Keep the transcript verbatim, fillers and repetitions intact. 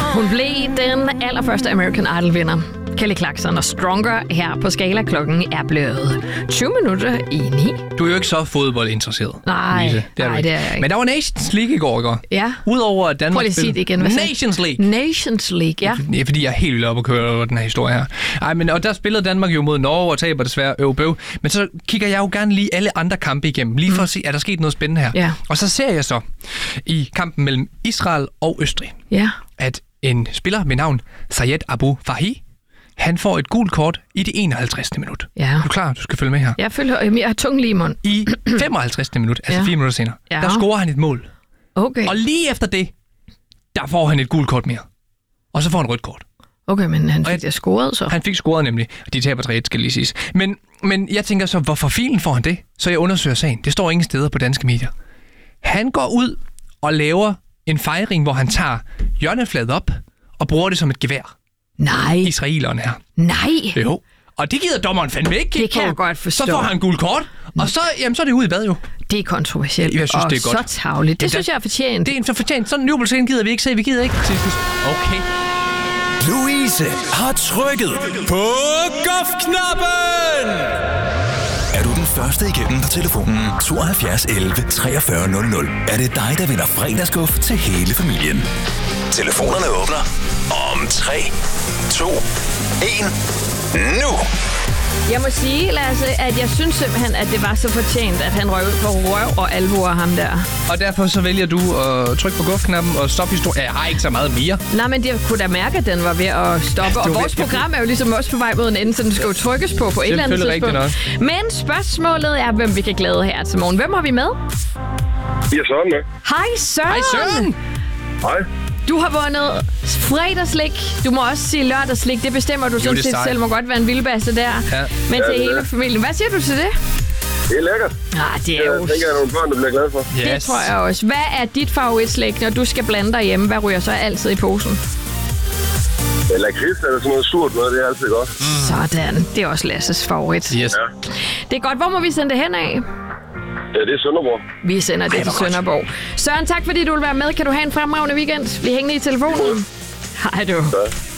Hun blev den allerførste American Idol-vinder. Kelly Clarkson og Stronger her på Skala. Klokken er blevet tyve minutter i ni. Du er jo ikke så fodboldinteresseret, Nej, Lise. Det er nej, det er jeg ikke. Men der var Nations League i går, ikke? Ja. Udover at Danmark Prøv lige at sige det igen. Hvad Nations League. Nations League, ja. Det er fordi, jeg er helt vildt op at køre over den her historie her. Ej, men og der spillede Danmark jo mod Norge og taber desværre øvbøv. Men så kigger jeg jo gerne lige alle andre kampe igennem, lige for mm. at se, er der sket noget spændende her. Ja. Og så ser jeg så i kampen mellem Israel og Østrig, Ja. at en spiller med navn Sayed Abu Fahi, han får et gult kort i det enoghalvtredsende minut. Ja. Er du klar? Du skal følge med her. Jeg føler, jeg har tung lige i munden. I femoghalvtredsende minut, altså Ja. fire minutter senere, Ja. der scorer han et mål. Okay. Og lige efter det, der får han et gult kort mere. Og så får han rødt kort. Okay, men han Og fik jeg- det scoret så. Han fik scoret nemlig, og de taber tre et, skal lige siges. Men, men jeg tænker så, hvorfor filen får han det? Så jeg undersøger sagen. Det står ingen steder på danske medier. Han går ud og laver en fejring, hvor han tager hjørnefladet op og bruger det som et gevær. Nej. Israelerne her. Nej. Jo. Og det gider dommeren fandme ikke kigge Det kan på. jeg godt forstå. Så får han gult kort, og så, jamen, så er det ud i bad jo. Det er kontroversielt. Jeg synes, og det er godt. så tavligt. Det Ja, synes jeg er fortjent. Det er en så fortjent. Sådan en jubelscene gider vi ikke se. Vi gider ikke. Okay. Louise har trykket på golfknappen. Er du den første igennem på telefonen tooghalvfjerds elleve treogfyrre nul nul, er det dig, der vinder fredagsguf til hele familien. Telefonerne åbner om tre, to, en, nu. Jeg må sige, Lasse, at jeg synes simpelthen, at det var så fortjent, at han røg ud på røv og alvor ham der. Og derfor så vælger du at trykke på golfknappen og stoppe historien. Jeg har ikke så meget mere. Nej, men jeg kunne da mærke, at den var ved at stoppe. Ja, og du vores ved- program er jo ligesom også på vej mod en ende, så den skal jo trykkes på på et eller andet Selvfølgelig tidspunkt. Men spørgsmålet er, hvem vi kan glæde her til morgen. Hvem har vi med? Ja, Søren med. Hej Søren! Hej Søren! Hej. Du har vundet fredagslik. Du må også sige lørdagslik. Det bestemmer du sådan det er set sejt. selv. Må godt være en vildbasse der. Ja. Men Ja, til det hele er. familien. Hvad siger du til det? Det er lækkert. Ah, det er Jeg jo... tænker, at nogle børn, der bliver glade for. Det tror jeg også. Hvad er dit favoritslik, når du skal blande derhjemme? Hvad ryger så altid i posen? Eller kris eller sådan noget surt noget, det er altid godt. Sådan. Det er også Lasses favorit. Yes. Ja. Det er godt. Hvor må vi sende det hen af? Ja, det er Sønderborg. Vi sender det til Sønderborg. Søren, tak fordi du vil være med. Kan du have en fremragende weekend? Vi hænger i telefonen. Hej du. Ja.